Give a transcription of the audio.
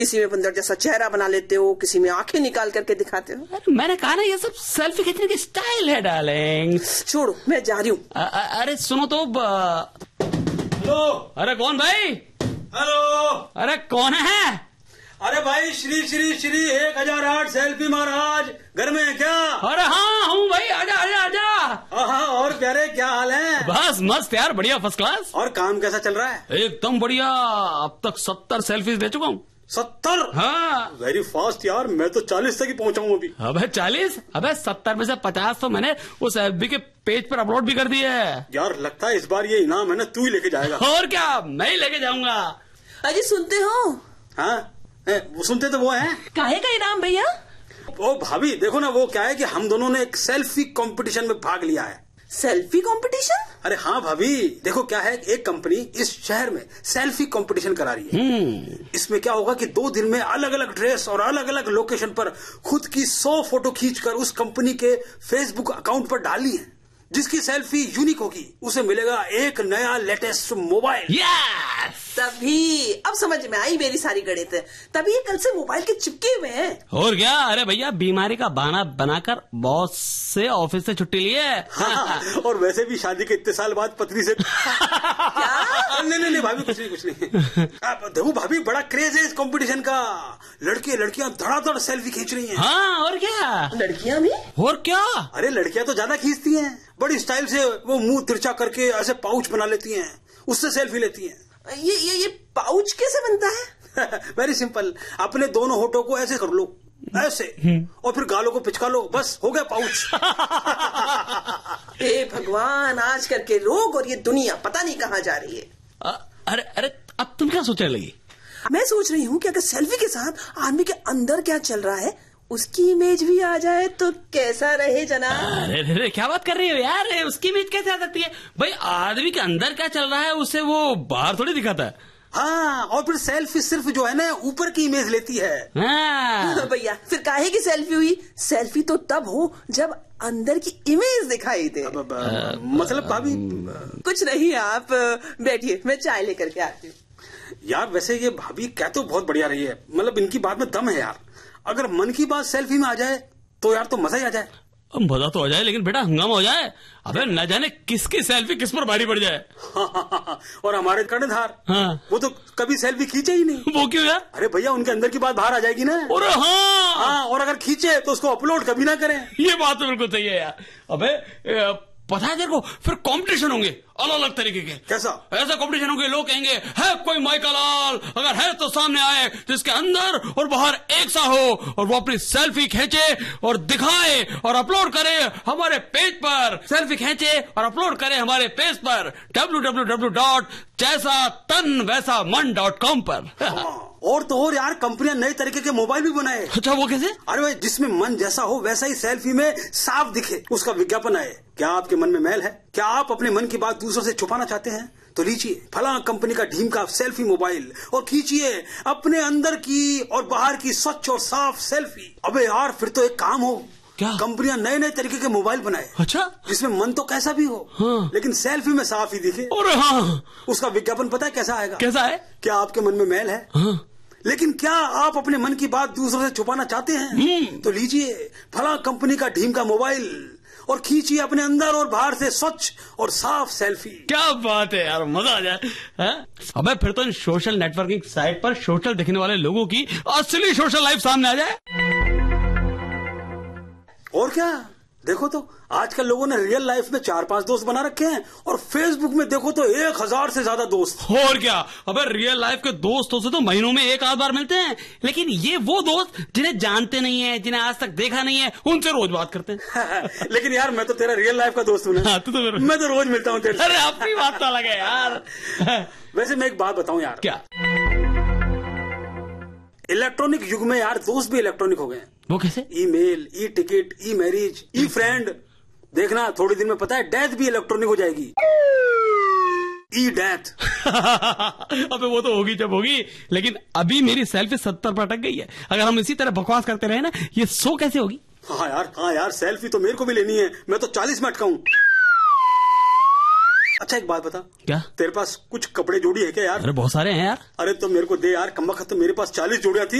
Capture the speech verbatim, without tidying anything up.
किसी में बंदर जैसा चेहरा बना लेते हो, किसी में आंखें निकाल करके दिखाते हो। मैंने कहा ना ये सब सेल्फी खींचने की स्टाइल है डार्लिंग। छोड़ो, मैं जा रही हूँ। अरे सुनो तो। हेलो। अरे कौन भाई? हेलो। अरे कौन है? अरे भाई श्री श्री श्री एक हजार आठ सेल्फी महाराज घर में है क्या? अरे हाँ हूँ भाई, आजा आजा आजा। हाँ, और प्यारे क्या हाल है? बस मस्त यार, बढ़िया फर्स्ट क्लास। और काम कैसा चल रहा है? एकदम बढ़िया, अब तक सत्तर सेल्फीज ले चुका हूँ। सत्तर? हाँ वेरी फास्ट यार, मैं तो चालीस तक ही पहुंचा हूँ अभी। अबे चालीस? अबे सत्तर में से पचास तो मैंने उस एफबी के पेज पर अपलोड भी कर दिए है। यार लगता है इस बार ये इनाम है ना तू ही लेके जाएगा। और क्या, मैं ही लेके जाऊंगा। अजी सुनते हो? हाँ ए, वो सुनते तो वो है। काहे का इनाम भैया? ओ भाभी देखो ना, वो क्या है कि हम दोनों ने एक सेल्फी कंपटीशन में भाग लिया है। Selfie competition? अरे हाँ भाभी, देखो क्या है, एक कंपनी इस शहर में सेल्फी कंपटीशन करा रही है। इसमें क्या होगा कि दो दिन में अलग अलग ड्रेस और अलग अलग लोकेशन पर खुद की सौ फोटो खींचकर उस कंपनी के फेसबुक अकाउंट पर डालनी है। जिसकी सेल्फी यूनिक होगी उसे मिलेगा एक नया लेटेस्ट मोबाइल। यस! तभी अब समझ में आई मेरी सारी गणित। तभी ये कल से मोबाइल के चिपके हुए हैं। और क्या, अरे भैया बीमारी का बहाना बनाकर बॉस से ऑफिस से छुट्टी ली है। हाँ, और वैसे भी शादी के इतने साल बाद पत्नी से क्या? नहीं नहीं नहीं भाभी, कुछ नहीं कुछ नहीं। आप देखो भाभी, बड़ा क्रेज है इस कंपटीशन का। लड़के लड़कियां धड़ाधड़ सेल्फी खींच रही हैं। हाँ और क्या, लड़कियां भी? और क्या। अरे लड़कियां तो ज्यादा खींचती हैं, बड़ी स्टाइल से वो मुंह तिरछा करके ऐसे पाउच बना लेती हैं, उससे सेल्फी लेती हैं। ये ये ये पाउच कैसे बनता है? वेरी सिंपल, अपने दोनों होठों को ऐसे कर लो, ऐसे, और फिर गालों को पिचका लो, बस हो गया पाउच। हे भगवान, आजकल के लोग और ये दुनिया पता नहीं कहाँ जा रही है। आ, अरे अरे अब तुम क्या सोचने लगी? मैं सोच रही हूँ कि अगर सेल्फी के साथ आदमी के अंदर क्या चल रहा है उसकी इमेज भी आ जाए तो कैसा रहे जनाब? अरे अरे क्या बात कर रही हो यार, उसकी इमेज कैसे आ सकती है भाई? आदमी के अंदर क्या चल रहा है उसे वो बाहर थोड़ी दिखाता है। हाँ, और फिर सेल्फी सिर्फ जो है ना ऊपर की इमेज लेती है। हाँ भैया फिर काहे की सेल्फी हुई? सेल्फी तो तब हो जब अंदर की इमेज दिखाई दे। अब, अब, आ, मतलब भाभी कुछ नहीं, आप बैठिए, मैं चाय लेकर के आती हूँ। यार वैसे ये भाभी क्या तो बहुत बढ़िया रही है, मतलब इनकी बात में दम है यार। अगर मन की बात सेल्फी में आ जाए तो यार तो मजा ही आ जाए। मजा तो आ जाए, लेकिन बेटा हंगामा हो जाए। अबे न जाने किसकी सेल्फी किस पर भारी पड़ जाए। और हमारे कर्णधार, हाँ। वो तो कभी सेल्फी खींचे ही नहीं। वो क्यों यार? अरे भैया उनके अंदर की बात बाहर आ जाएगी ना। और हाँ, हाँ, और अगर खींचे तो उसको अपलोड कभी ना करें। ये बात तो बिल्कुल सही है यार। अबे पता है तेरे को, फिर कंपटीशन होंगे अलग अलग तरीके के। कैसा? ऐसा कंपटीशन होंगे, लोग कहेंगे है कोई माइकल लाल, अगर है तो सामने आए जिसके अंदर और बाहर एक सा हो, और वो अपनी सेल्फी खींचे और दिखाए और अपलोड करे हमारे पेज पर। सेल्फी खींचे और अपलोड करे हमारे पेज पर डब्ल्यू डब्ल्यू डब्ल्यू डॉट जैसा तन वैसा मन डॉट कॉम पर। और तो और यार कंपनियां नए तरीके के मोबाइल भी बनाए। अच्छा वो कैसे? अरे भाई जिसमें मन जैसा हो वैसा ही सेल्फी में साफ दिखे उसका विज्ञापन आए। क्या आपके मन में मैल है? क्या आप अपने मन की बात दूसरों से छुपाना चाहते हैं? तो लीजिए फला कंपनी का ढीम का सेल्फी मोबाइल और खींचिए अपने अंदर की और बाहर की स्वच्छ और साफ सेल्फी। अबे यार फिर तो एक काम हो, क्या? कंपनियां नए नए तरीके के मोबाइल बनाए। अच्छा, जिसमें मन तो कैसा भी हो, हाँ। लेकिन सेल्फी में साफ ही दिखे। और हाँ, उसका विज्ञापन पता है कैसा आएगा? कैसा है? क्या आपके मन में मैल है? हाँ। लेकिन क्या आप अपने मन की बात दूसरों से छुपाना चाहते हैं? तो लीजिए फला कंपनी का ढीम का मोबाइल और खींचिए अपने अंदर और बाहर से स्वच्छ और साफ सेल्फी। क्या बात है यार, मजा आ जाए। अबे फिर तो सोशल नेटवर्किंग साइट पर सोशल दिखने वाले लोगों की असली सोशल लाइफ सामने आ जाए। और क्या, देखो तो आजकल लोगों ने रियल लाइफ में चार पांच दोस्त बना रखे हैं और फेसबुक में देखो तो एक हजार से ज्यादा दोस्त। और क्या, अबे रियल लाइफ के दोस्तों से तो महीनों में एक आध बार मिलते हैं, लेकिन ये वो दोस्त जिन्हें जानते नहीं है, जिन्हें आज तक देखा नहीं है, उनसे रोज बात करते हैं। लेकिन यार मैं तो तेरा रियल लाइफ का दोस्त हूँ ना। हाँ, तू तो मैं तो रोज मिलता हूँ तेरे से। अरे अपनी बात तो अलग है यार। वैसे मैं एक बात बताऊं यार। क्या? इलेक्ट्रॉनिक युग में यार दोस्त भी इलेक्ट्रॉनिक हो गए। वो कैसे? ईमेल, ई टिकट, ई मैरिज, ई फ्रेंड। देखना थोड़ी दिन में पता है डेथ भी इलेक्ट्रॉनिक हो जाएगी। ई डेथ। अबे वो तो होगी जब होगी, लेकिन अभी मेरी सेल्फी सत्तर पर अटक गई है। अगर हम इसी तरह बकवास करते रहे ना, ये सौ कैसे होगी? हाँ यार, हाँ यार, सेल्फी तो मेरे को भी लेनी है। मैं तो चालीस में अटका हूं। अच्छा अच्छा एक बात बता, क्या? तेरे पास कुछ कपड़े जोड़ी है क्या यार? अरे बहुत सारे हैं यार। अरे तो मेरे को दे यार, कम वक्त तो मेरे पास चालीस जोड़ियां थी।